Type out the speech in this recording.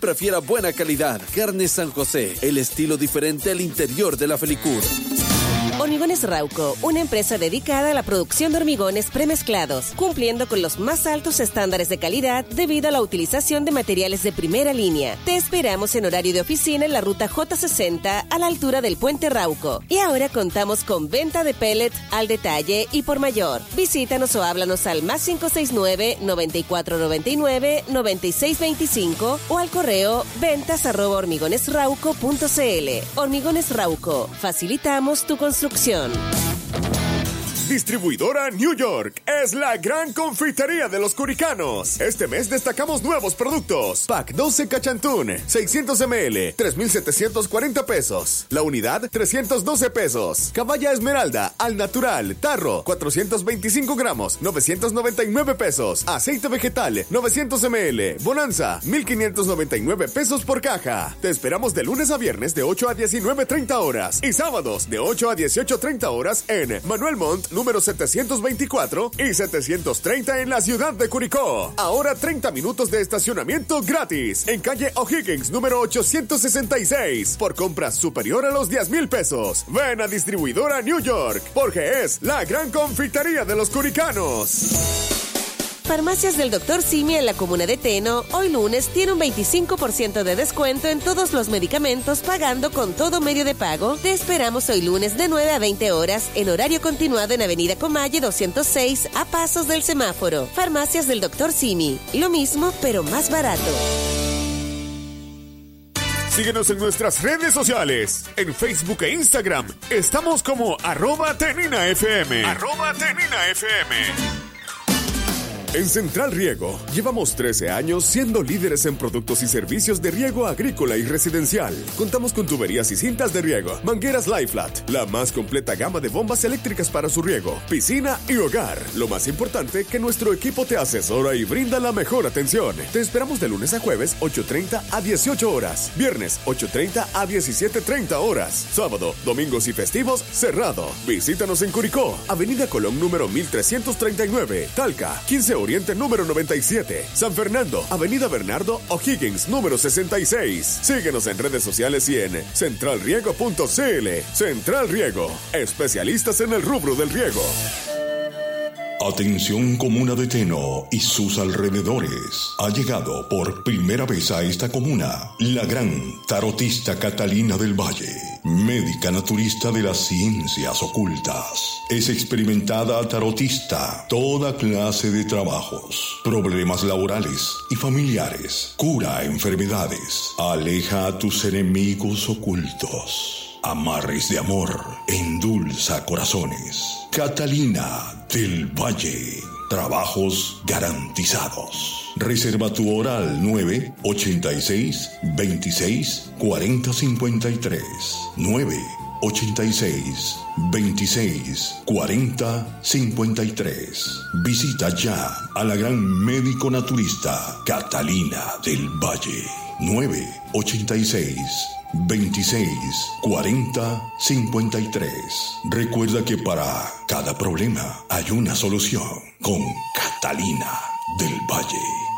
Prefiera buena calidad. Carnes San José, el estilo diferente al interior de la Felicur. Hormigones Rauco, una empresa dedicada a la producción de hormigones premezclados, cumpliendo con los más altos estándares de calidad debido a la utilización de materiales de primera línea. Te esperamos en horario de oficina en la ruta J60 a la altura del Puente Rauco. Y ahora contamos con venta de pellet al detalle y por mayor. Visítanos o háblanos al más 569-9499-9625 o al correo ventas@hormigonesrauco.cl. Hormigones Rauco, facilitamos tu construcción. Distribuidora New York es la gran confitería de los curicanos. Este mes destacamos nuevos productos. Pack 12 Cachantún, 600 ml, 3,740 pesos. La unidad, 312 pesos. Caballa Esmeralda, al natural, tarro, 425 gramos, 999 pesos. Aceite vegetal, 900 ml. Bonanza, 1,599 pesos por caja. Te esperamos de lunes a viernes de 8 a 19:30 horas y sábados de 8 a 18:30 horas en Manuel Montt, número 724 y 730 en la ciudad de Curicó. Ahora 30 minutos de estacionamiento gratis en calle O'Higgins, número 866, por compras superior a los 10,000 pesos. Ven a Distribuidora New York, porque es la gran confitería de los curicanos. Farmacias del Dr. Simi en la comuna de Teno, hoy lunes tiene un 25% de descuento en todos los medicamentos pagando con todo medio de pago. Te esperamos hoy lunes de 9 a 20 horas en horario continuado en Avenida Comalle 206 a pasos del semáforo. Farmacias del Dr. Simi, lo mismo pero más barato. Síguenos en nuestras redes sociales. En Facebook e Instagram estamos como @TeninaFM. @TeninaFM. En Central Riego, llevamos 13 años siendo líderes en productos y servicios de riego agrícola y residencial. Contamos con tuberías y cintas de riego, mangueras Li-Flat, la más completa gama de bombas eléctricas para su riego, piscina y hogar. Lo más importante, que nuestro equipo te asesora y brinda la mejor atención. Te esperamos de lunes a jueves, 8:30 a 18 horas. Viernes, 8:30 a 17:30 horas. Sábado, domingos y festivos, cerrado. Visítanos en Curicó, Avenida Colón número 1339, Talca, 15 Oriente número 97, San Fernando, Avenida Bernardo O'Higgins número 66. Síguenos en redes sociales y en centralriego.cl. Central Riego, especialistas en el rubro del riego. Atención comuna de Teno y sus alrededores. Ha llegado por primera vez a esta comuna la gran tarotista Catalina del Valle, médica naturista de las ciencias ocultas. Es experimentada tarotista, toda clase de trabajos, problemas laborales y familiares, cura enfermedades, aleja a tus enemigos ocultos. Amarres de amor, endulza corazones. Catalina del Valle. Trabajos garantizados. Reserva tu hora al 986-26-40-53. 986-26-40-53. Visita ya a la gran médico naturista Catalina del Valle. 986-26-40-53. Recuerda que para cada problema hay una solución con Catalina del Valle.